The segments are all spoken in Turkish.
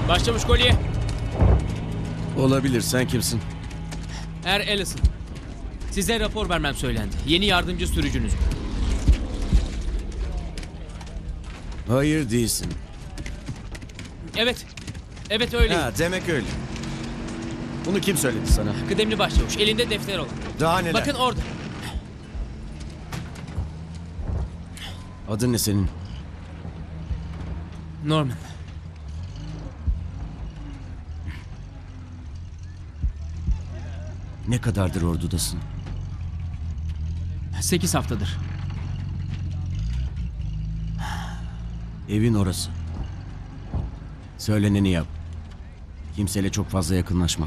Başçavuş Collier. Olabilir. Sen kimsin? Ellison. Size rapor vermem söylendi. Yeni yardımcı sürücünüz. Hayır değilsin. Evet. Evet öyleyim. Ha, demek öyle. Bunu kim söyledi sana? Kıdemli başçavuş. Elinde defter olan. Daha neler? Bakın orada. Adın ne senin? Norman. Ne kadardır ordudasın? 8 haftadır. Evin orası. Söyleneni yap. Kimseyle çok fazla yakınlaşma.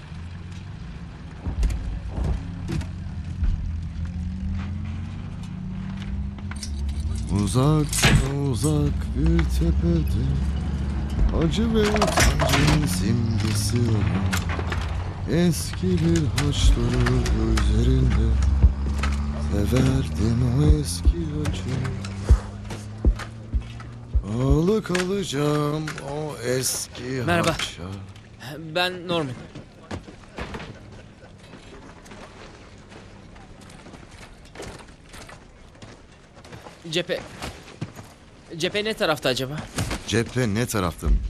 Uzak uzak bir tepede acı ve utancın simgesi olan eski bir haçları üzerinde severdim o eski acı. Ağlı kalacağım o eski Merhaba. haça. Ben Norman. Cephe... Cephe ne tarafta acaba? Cephe ne tarafta mı?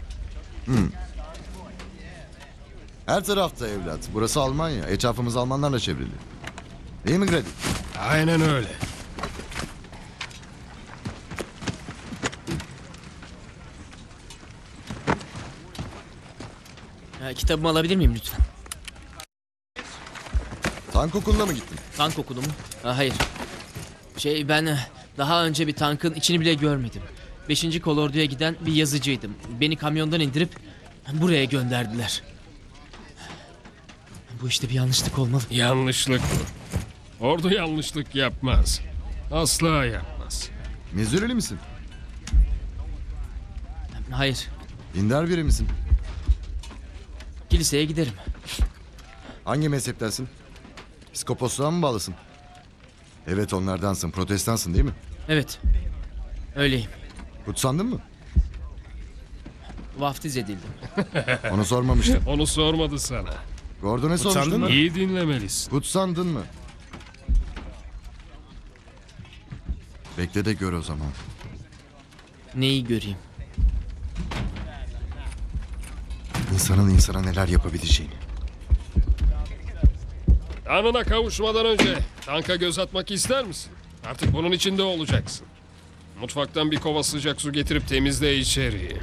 Her tarafta evlat. Burası Almanya. Etrafımız Almanlarla çevrili. Değil mi Grady? Aynen öyle. Kitabımı alabilir miyim lütfen? Tank okuluna mı gittin? Tank okudum mu? Hayır. Ben daha önce bir tankın içini bile görmedim. 5. Kolordu'ya giden bir yazıcıydım. Beni kamyondan indirip buraya gönderdiler. Bu işte bir yanlışlık olmalı. Yanlışlık bu. Ordu yanlışlık yapmaz. Asla yapmaz. Missouri'li misin? Hayır. Dindar biri misin? Kiliseye giderim. Hangi mezheptensin? Psikoposluğa mı bağlısın? Evet, onlardansın. Protestansın değil mi? Evet. Öyleyim. Kutsandın mı? Vaftiz edildim. Onu sormamıştım. Onu sormadı sana. Gordon'a sormuştun mu? İyi dinlemelisin. Kutsandın mı? Bekle de gör o zaman. Neyi göreyim? İnsanın insana neler yapabileceğini. Tanrına kavuşmadan önce tanka göz atmak ister misin? Artık bunun içinde olacaksın. Mutfaktan bir kova sıcak su getirip temizle içeriği.